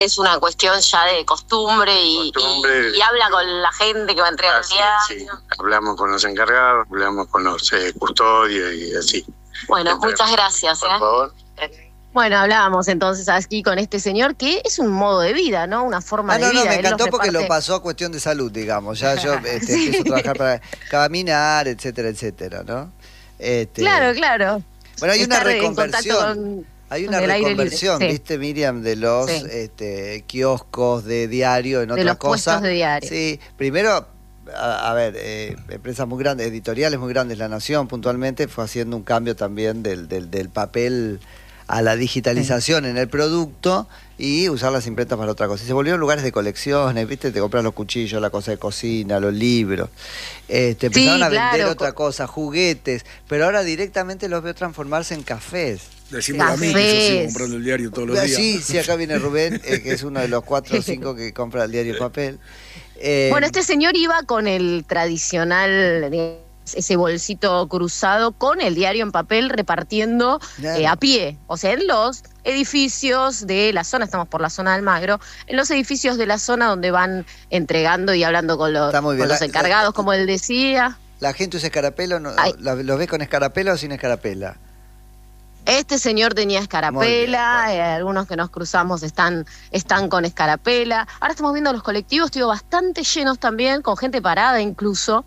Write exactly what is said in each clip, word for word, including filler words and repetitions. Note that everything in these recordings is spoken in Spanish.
es una cuestión ya de costumbre y, costumbre. y, y habla con la gente que va a entregar Así, el diario. sí. Hablamos con los encargados, hablamos con los eh, custodios y así. Bueno, Entonces, muchas gracias. por ¿eh? favor. Bueno, hablábamos entonces aquí con este señor que es un modo de vida, ¿no? Una forma Ah, de no, vida. no, me Él encantó los porque reparte- lo pasó a cuestión de salud, digamos. Ya yo este, empiezo a trabajar para caminar, etcétera, etcétera, ¿no? Este, Claro, claro. Bueno, hay una Estar en contacto reconversión. con- Hay con una el aire libre. reconversión, Sí. ¿viste, Miriam? De los Sí. este, kioscos de diario en De otra los cosa. puestos de diario. Sí, primero, a, a ver, eh, empresas muy grandes, editoriales muy grandes, La Nación puntualmente fue haciendo un cambio también del, del, del papel a la digitalización en el producto y usar las imprentas para otra cosa. Y se volvieron lugares de colecciones, ¿viste? Te compras los cuchillos, la cosa de cocina, los libros. Este, empezaron Sí, a vender claro. otra cosa, juguetes, pero ahora directamente los veo transformarse en cafés. Decimos a mí que yo sigo Cafés. comprando el diario todos los Ah, días. Sí, sí, acá viene Rubén, eh, que es uno de los cuatro o cinco que compra el diario papel. Eh, Bueno, este señor iba con el tradicional, digamos, ese bolsito cruzado con el diario en papel repartiendo Claro. eh, a pie, o sea, en los edificios de la zona, estamos por la zona de Almagro, en los edificios de la zona donde van entregando y hablando con los, Está muy bien. con los La- encargados, la- como él decía. ¿La gente usa escarapela? No, Ay. la- ¿Los ves con escarapela o sin escarapela? Este señor tenía Muy escarapela, bien, eh, algunos que nos cruzamos están, están con escarapela. Ahora estamos viendo los colectivos, estoy bastante llenos también, con gente parada incluso,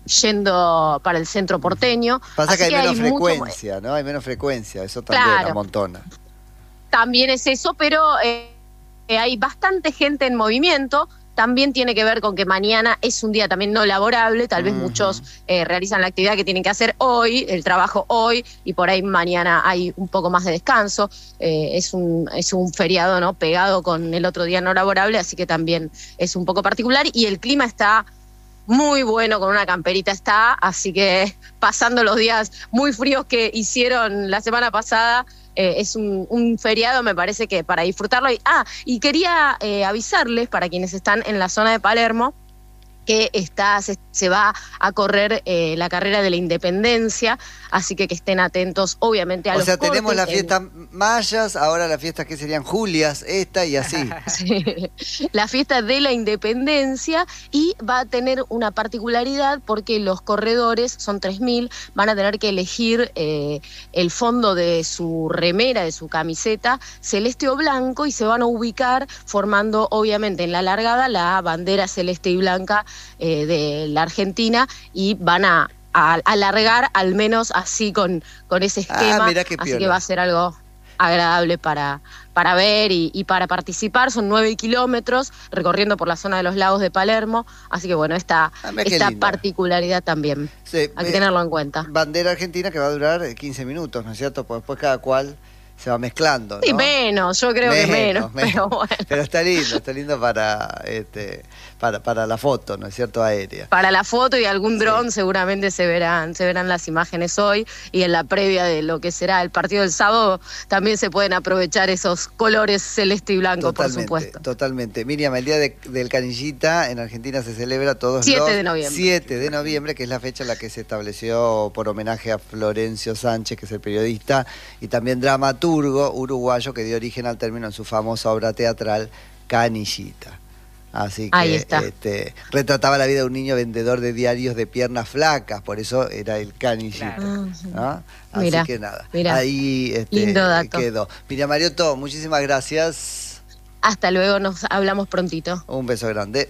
yendo para el centro porteño. Pasa Así que hay menos mucho- frecuencia, ¿no? Hay menos frecuencia, eso también Claro. amontona. También es eso, pero eh, eh, hay bastante gente en movimiento. También tiene que ver con que mañana es un día también no laborable, tal vez Ujú. muchos eh, realizan la actividad que tienen que hacer hoy, el trabajo hoy, y por ahí mañana hay un poco más de descanso. Eh, es, un, es un feriado, ¿no? Pegado con el otro día no laborable, así que también es un poco particular. Y el clima está muy bueno, con una camperita está, así que pasando los días muy fríos que hicieron la semana pasada, eh, es un, un feriado, me parece que para disfrutarlo. Y, ah, y quería eh, avisarles, para quienes están en la zona de Palermo, que está, se, se va a correr eh, la carrera de la Independencia, así que que estén atentos, obviamente, a O los sea, tenemos cortes las en- fiestas mayas, ahora las fiestas que serían Julias, esta y así. Sí, la fiesta de la Independencia, y va a tener una particularidad porque los corredores, son tres mil, van a tener que elegir eh, el fondo de su remera, de su camiseta, celeste o blanco, y se van a ubicar formando obviamente en la largada la bandera celeste y blanca eh, de la Argentina, y van a, a alargar al menos así con, con ese esquema, Ah, mirá qué así piola. que va a ser algo agradable para, para ver y, y para participar. Son nueve kilómetros recorriendo por la zona de los lagos de Palermo, así que bueno, esta, Ah, mirá qué esta linda. particularidad también Sí, hay que eh, tenerlo en cuenta. Bandera argentina que va a durar eh, quince minutos, ¿no es cierto? Pues después cada cual se va mezclando, ¿no? Sí, menos, yo creo que menos, menos. pero bueno. Pero está lindo, está lindo para, este, para, para la foto, ¿no es cierto? Aérea. Para la foto y algún Sí. dron seguramente se verán, se verán las imágenes hoy, y en la previa de lo que será el partido del sábado también se pueden aprovechar esos colores celeste y blanco, por Totalmente, supuesto. totalmente. Miriam, el día de- del Canillita en Argentina se celebra todos siete los de noviembre. siete de noviembre, que es la fecha en la que se estableció por homenaje a Florencio Sánchez, que es el periodista y también dramaturgo uruguayo que dio origen al término en su famosa obra teatral Canillita. Así que Ahí está. Este, retrataba la vida de un niño vendedor de diarios de piernas flacas, por eso era el Canillita. Ah, ¿no? Así Mirá, que nada, mirá. ahí este, Lindo dato. quedó. Miriam Mariotto, muchísimas gracias. Hasta luego, nos hablamos prontito. Un beso grande.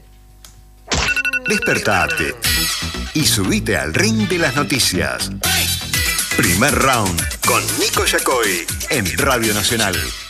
Despertate y subite al ring de las noticias. Primer round con Nico Yacoy en Radio Nacional.